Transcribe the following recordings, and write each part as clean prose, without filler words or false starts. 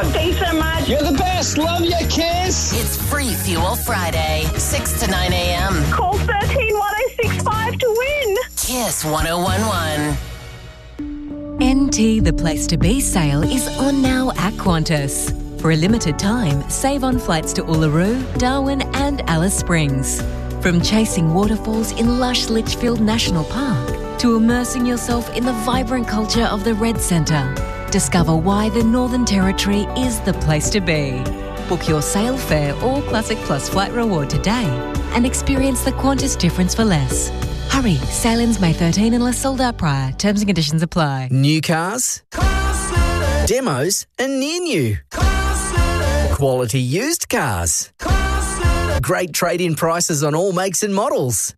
on. Thanks so much. You're the best. Love you, Kiss. It's Free Fuel Friday, 6 to 9 a.m. Call 131065 to win. Kiss 1011. NT The Place to Be sale is on now at Qantas. For a limited time, save on flights to Uluru, Darwin and Alice Springs. From chasing waterfalls in lush Litchfield National Park to immersing yourself in the vibrant culture of the Red Centre. Discover why the Northern Territory is the place to be. Book your sail fare or Classic Plus flight reward today and experience the Qantas difference for less. Hurry, sail-ins May 13 unless sold out prior. Terms and conditions apply. New cars, demos and near new. Quality used cars. Great trade-in prices on all makes and models.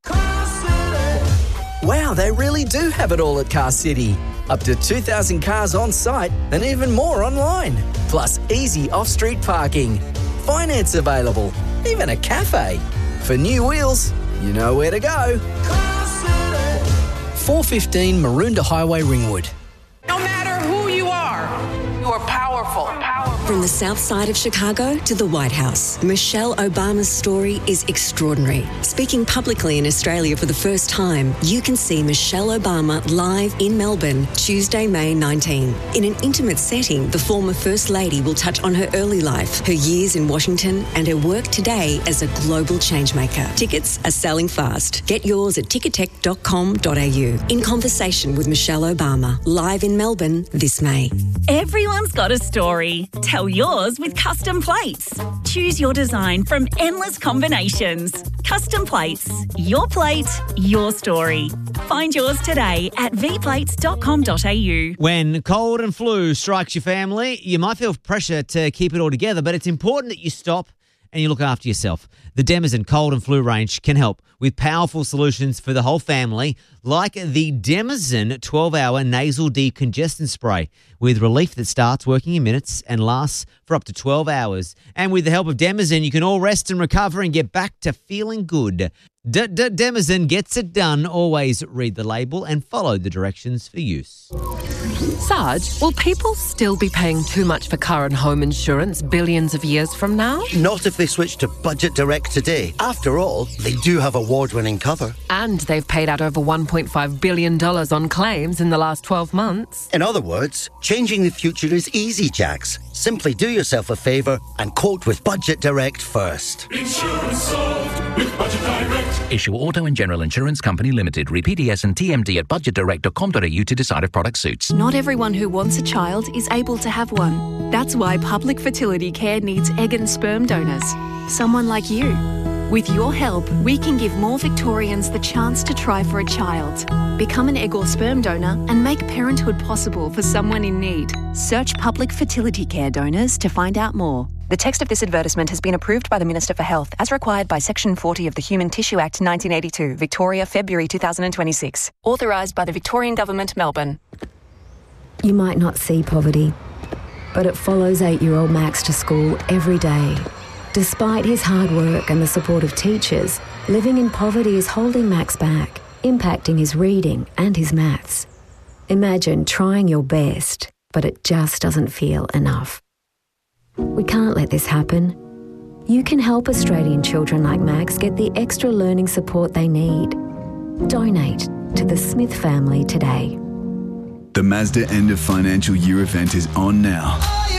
Wow, they really do have it all at Car City. Up to 2,000 cars on site and even more online. Plus easy off-street parking. Finance available. Even a cafe. For new wheels, you know where to go. 415 Maroondah Highway, Ringwood. No matter who you are powerful. From the south side of Chicago to the White House, Michelle Obama's story is extraordinary. Speaking publicly in Australia for the first time, you can see Michelle Obama live in Melbourne, Tuesday, May 19. In an intimate setting, the former First Lady will touch on her early life, her years in Washington, and her work today as a global changemaker. Tickets are selling fast. Get yours at ticketek.com.au. In conversation with Michelle Obama, live in Melbourne this May. Everyone's got a story. Tell yours with Custom Plates. Choose your design from endless combinations. Custom Plates. Your plate, your story. Find yours today at vplates.com.au. When cold and flu strikes your family, you might feel pressure to keep it all together, but it's important that you stop and you look after yourself. The Demazen Cold and Flu range can help with powerful solutions for the whole family, like the Demazen 12-hour nasal decongestant spray with relief that starts working in minutes and lasts for up to 12 hours. And with the help of Demazen, you can all rest and recover and get back to feeling good. Demazen gets it done. Always read the label and follow the directions for use. Sarge, will people still be paying too much for car and home insurance billions of years from now? Not if they switch to Budget Direct today. After all, they do have award-winning cover. And they've paid out over $1.5 billion on claims in the last 12 months. In other words, changing the future is easy, Jax. Simply do yourself a favour and quote with Budget Direct first. Insurance solved with Budget Direct. Issue Auto and General Insurance Company Limited. Read PDS and TMD at budgetdirect.com.au to decide if product suits. Not everyone who wants a child is able to have one. That's why Public Fertility Care needs egg and sperm donors. Someone like you. With your help, we can give more Victorians the chance to try for a child. Become an egg or sperm donor and make parenthood possible for someone in need. Search Public Fertility Care donors to find out more. The text of this advertisement has been approved by the Minister for Health as required by Section 40 of the Human Tissue Act 1982, Victoria, February 2026. Authorised by the Victorian Government, Melbourne. You might not see poverty, but it follows 8-year-old Max to school every day. Despite his hard work and the support of teachers, living in poverty is holding Max back, impacting his reading and his maths. Imagine trying your best, but it just doesn't feel enough. We can't let this happen. You can help Australian children like Max get the extra learning support they need. Donate to the Smith family today. The Mazda end of financial year event is on now.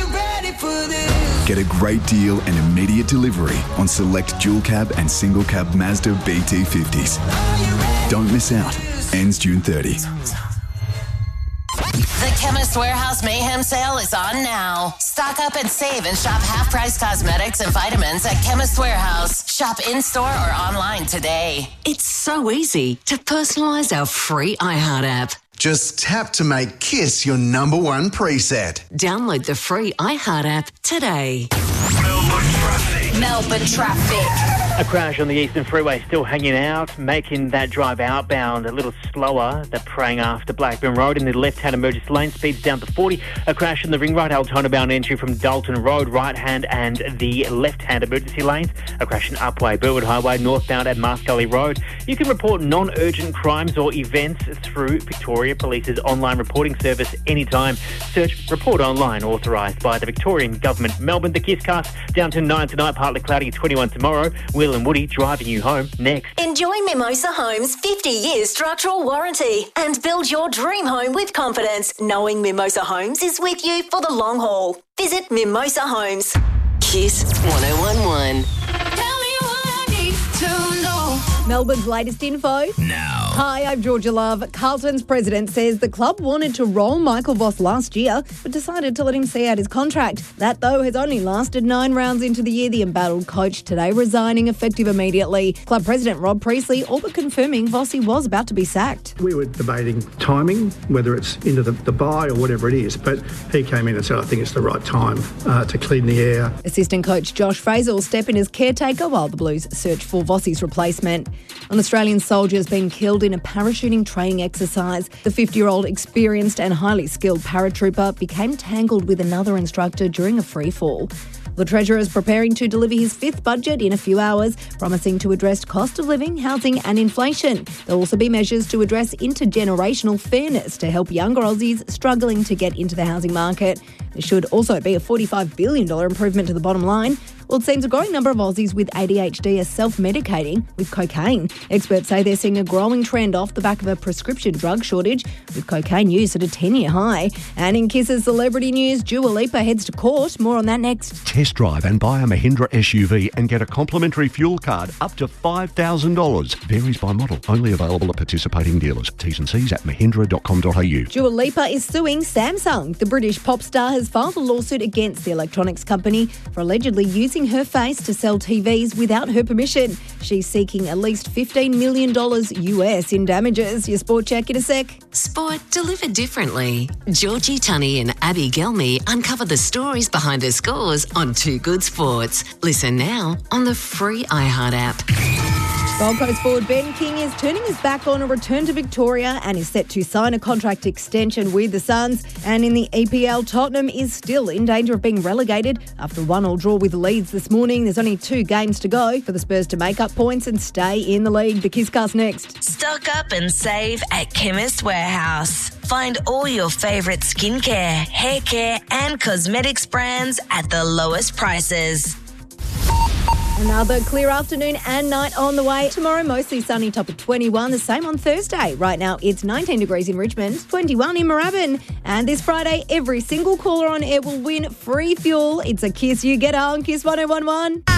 Get a great deal and immediate delivery on select dual cab and single cab Mazda BT50s. Don't miss out. Ends June 30. The Chemist Warehouse Mayhem Sale is on now. Stock up and save and shop half-price cosmetics and vitamins at Chemist Warehouse. Shop in-store or online today. It's so easy to personalise our free iHeart app. Just tap to make Kiss your number one preset. Download the free iHeart app today. Melbourne traffic. Melbourne traffic. A crash on the Eastern Freeway still hanging out, making that drive outbound a little slower. They're praying after Blackburn Road in the left-hand emergency lane, speeds down to 40. A crash on the Ring Road, Altona-bound entry from Dalton Road, right-hand and the left-hand emergency lanes. A crash in Upway, Burwood Highway, northbound at Marscully Road. You can report non-urgent crimes or events through Victoria Police's online reporting service anytime. Search Report Online, authorised by the Victorian Government. Melbourne, the Kisscast, down to 9 tonight, partly cloudy, 21 tomorrow. Will and Woody driving you home next. Enjoy Mimosa Homes' 50-year structural warranty and build your dream home with confidence, knowing Mimosa Homes is with you for the long haul. Visit Mimosa Homes. Kiss 1011. Melbourne's latest info. Now. Hi, I'm Georgia Love. Carlton's president says the club wanted to roll Michael Voss last year, but decided to let him see out his contract. That, though, has only lasted 9 rounds into the year. The embattled coach today resigning effective immediately. Club president Rob Priestley all but confirming Vossi was about to be sacked. We were debating timing, whether it's into the buy or whatever it is, but he came in and said, I think it's the right time to clean the air. Assistant coach Josh Fraser will step in as caretaker while the Blues search for Vossi's replacement. An Australian soldier has been killed in a parachuting training exercise. The 50-year-old experienced and highly skilled paratrooper became tangled with another instructor during a free fall. The Treasurer is preparing to deliver his 5th budget in a few hours, promising to address cost of living, housing and inflation. There'll also be measures to address intergenerational fairness to help younger Aussies struggling to get into the housing market. There should also be a $45 billion improvement to the bottom line. Well, it seems a growing number of Aussies with ADHD are self-medicating with cocaine. Experts say they're seeing a growing trend off the back of a prescription drug shortage, with cocaine use at a 10-year high. And in Kiss's celebrity news, Dua Lipa heads to court. More on that next. Test drive and buy a Mahindra SUV and get a complimentary fuel card up to $5,000. Varies by model. Only available at participating dealers. T's and C's at mahindra.com.au. Dua Lipa is suing Samsung. The British pop star has filed a lawsuit against the electronics company for allegedly using her face to sell TVs without her permission. She's seeking at least $15 million US in damages. Your sport check in a sec. Sport delivered differently. Georgie Tunney and Abby Gelmy uncover the stories behind her scores on Too Good Sports. Listen now on the free iHeart app. Gold Coast forward Ben King is turning his back on a return to Victoria and is set to sign a contract extension with the Suns. And in the EPL, Tottenham is still in danger of being relegated after a 1-1 draw with Leeds this morning. There's only 2 games to go for the Spurs to make up points and stay in the league. The Kisscast next. Stock up and save at Chemist Warehouse. Find all your favourite skincare, hair care and cosmetics brands at the lowest prices. Another clear afternoon and night on the way. Tomorrow, mostly sunny, top of 21. The same on Thursday. Right now, it's 19 degrees in Richmond, 21 in Moorabbin. And this Friday, every single caller on air will win free fuel. It's a Kiss You Get on Kiss 1011.